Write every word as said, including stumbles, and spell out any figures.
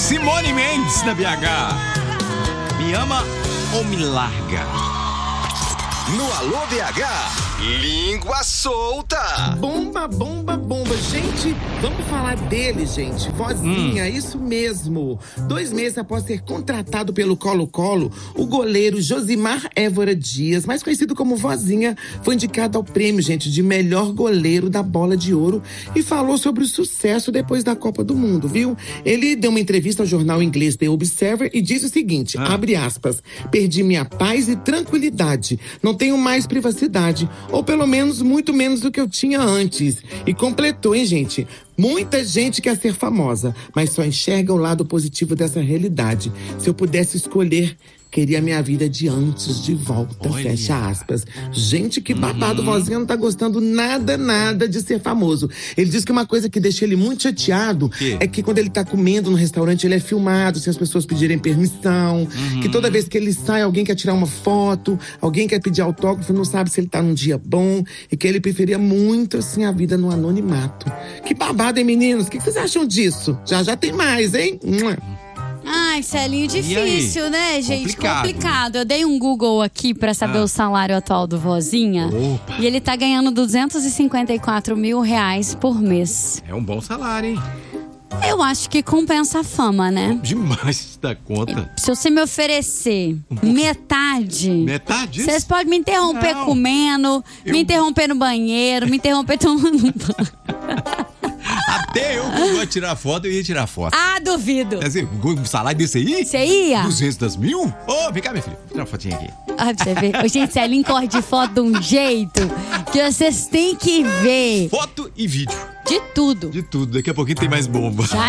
Simone Mendes na B H. Me ama ou me larga? No Alô B H, língua solta. Bomba, bomba, bomba. Gente, vamos falar dele, gente. Vozinha, hum. isso mesmo. Dois meses após ser contratado pelo Colo-Colo, o goleiro Josimar Évora Dias, mais conhecido como Vozinha, foi indicado ao prêmio, gente, de melhor goleiro da Bola de Ouro e falou sobre o sucesso depois da Copa do Mundo, viu? Ele deu uma entrevista ao jornal inglês The Observer e diz o seguinte, ah. abre aspas, perdi minha paz e tranquilidade. Não tenho mais privacidade, ou pelo menos muito menos do que eu tinha antes. E completou, hein, gente? Muita gente quer ser famosa, mas só enxerga o lado positivo dessa realidade. Se eu pudesse escolher, queria minha vida de antes de volta, Olha. fecha aspas. Gente, que babado, uhum. Vozinha não tá gostando nada, nada de ser famoso. Ele diz que uma coisa que deixa ele muito chateado que? é que quando ele tá comendo no restaurante, ele é filmado, se as pessoas pedirem permissão, uhum. que toda vez que ele sai, alguém quer tirar uma foto, alguém quer pedir autógrafo, não sabe se ele tá num dia bom, e que ele preferia muito, assim, a vida no anonimato. Que babado, hein, meninos? O que vocês acham disso? Já já tem mais, hein? Ai, Celinho, difícil, né, gente? Complicado. Complicado. Eu dei um Google aqui pra saber ah. o salário atual do Vozinha. Opa. E ele tá ganhando duzentos e cinquenta e quatro mil reais por mês. É um bom salário, hein? Eu acho que compensa a fama, né? Demais da conta. Se você me oferecer um metade... Metade? Vocês podem me interromper Não. comendo, eu... me interromper no banheiro, me interromper tomando banho. Até eu que gosto de tirar foto, eu ia tirar foto. Ah, duvido. Quer dizer, um salário desse aí? Você ia? duzentos mil? Ô, oh, vem cá, minha filha. Vou tirar uma fotinha aqui. Ah, pra você ver. Ô, gente, Celinho corre de foto de um jeito que vocês têm que ver. Foto e vídeo. De tudo. De tudo. Daqui a pouquinho tem mais bomba. Já